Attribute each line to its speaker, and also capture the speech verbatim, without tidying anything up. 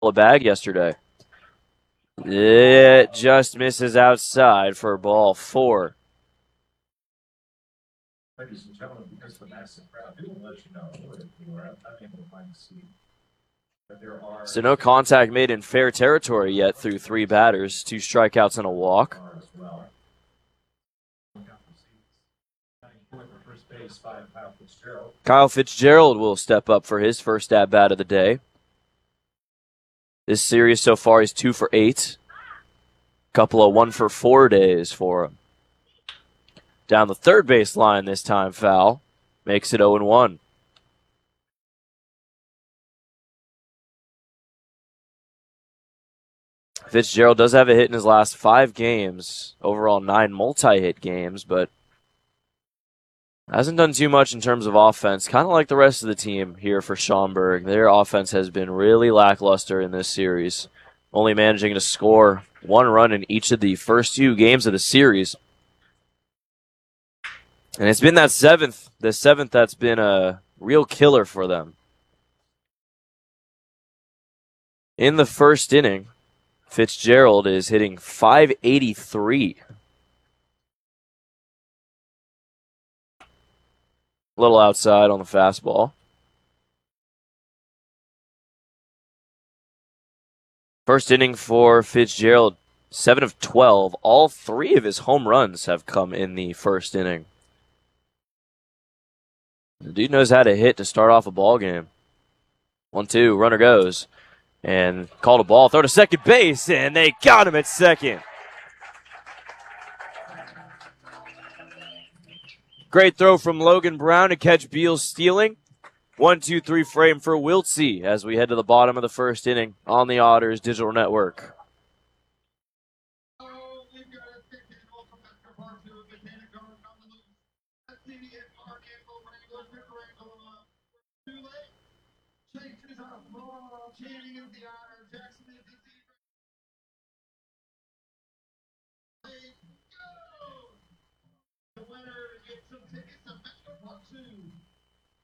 Speaker 1: a bag yesterday. It just misses outside for ball four.
Speaker 2: Ladies and gentlemen, because the massive crowd, we will let you know if you are unable to find a seat.
Speaker 1: So no contact made in fair territory yet through three batters, two strikeouts and a walk. Kyle Fitzgerald will step up for his first at-bat of the day. This series so far he's two for eight. Couple of one for four days for him. Down the third base line this time, foul. Makes it oh and one. Fitzgerald does have a hit in his last five games. Overall nine multi-hit games, but hasn't done too much in terms of offense. Kind of like the rest of the team here for Schaumburg. Their offense has been really lackluster in this series. Only managing to score one run in each of the first two games of the series. And it's been that seventh, the seventh that's been a real killer for them. In the first inning, Fitzgerald is hitting five eighty-three. A little outside on the fastball. First inning for Fitzgerald, seven of twelve. All three of his home runs have come in the first inning. The dude knows how to hit to start off a ball game. One, two, runner goes. And called a ball, throw to second base, and they got him at second. Great throw from Logan Brown to catch Beals stealing. One, two, three frame for Wiltsey as we head to the bottom of the first inning on the Otters Digital Network.
Speaker 2: The winner gets some tickets to Basketball two.